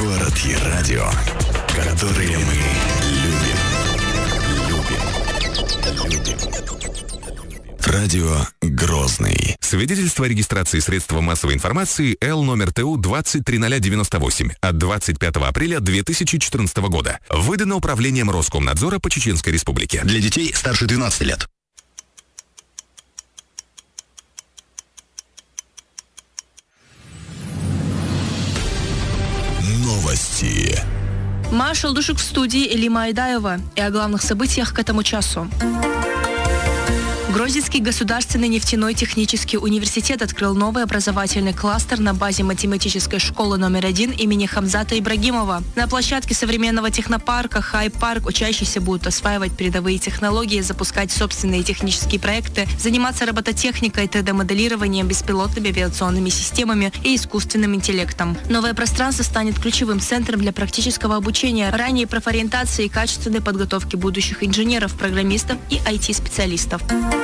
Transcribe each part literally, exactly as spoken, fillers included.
Город и радио, которые мы любим. Любим. Любим. Радио Грозный. Свидетельство о регистрации средства массовой информации Л номер Т У двадцать три ноль девяносто восемь от двадцать пятого апреля две тысячи четырнадцатого года. Выдано Управлением Роскомнадзора по Чеченской Республике. Для детей старше двенадцати лет. Новости. Маршал Душек в студии Элима Айдаева и о главных событиях к этому часу. Грозненский государственный нефтяной технический университет открыл новый образовательный кластер на базе математической школы номер один имени Хамзата Ибрагимова. На площадке современного технопарка Хай-парк учащиеся будут осваивать передовые технологии, запускать собственные технические проекты, заниматься робототехникой, три дэ-моделированием, беспилотными авиационными системами и искусственным интеллектом. Новое пространство станет ключевым центром для практического обучения, ранней профориентации и качественной подготовки будущих инженеров, программистов и ай ти-специалистов.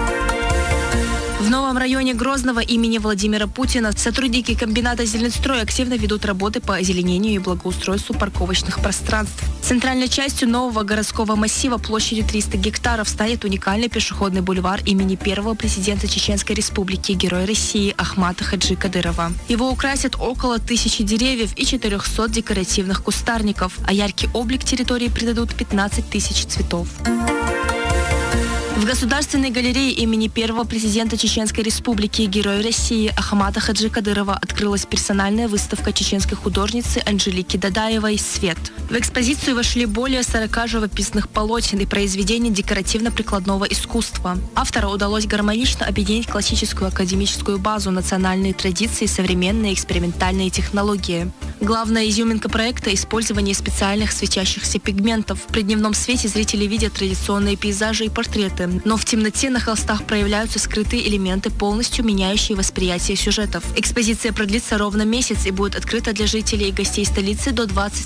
В новом районе Грозного имени Владимира Путина сотрудники комбината «Зеленстрой» активно ведут работы по озеленению и благоустройству парковочных пространств. Центральной частью нового городского массива площадью триста гектаров станет уникальный пешеходный бульвар имени первого президента Чеченской Республики, Героя России Ахмата Хаджи Кадырова. Его украсят около тысячи деревьев и четырехсот декоративных кустарников, а яркий облик территории придадут пятнадцать тысяч цветов. В Государственной галерее имени первого президента Чеченской Республики, Героя России Ахмата Хаджи Кадырова открылась персональная выставка чеченской художницы Анжелики Дадаевой «Свет». В экспозицию вошли более сорока живописных полотен и произведений декоративно-прикладного искусства. Автору удалось гармонично объединить классическую академическую базу, национальные традиции и современные экспериментальные технологии. Главная изюминка проекта – использование специальных светящихся пигментов. При дневном свете зрители видят традиционные пейзажи и портреты, но в темноте на холстах проявляются скрытые элементы, полностью меняющие восприятие сюжетов. Экспозиция продлится ровно месяц и будет открыта для жителей и гостей столицы до двадцать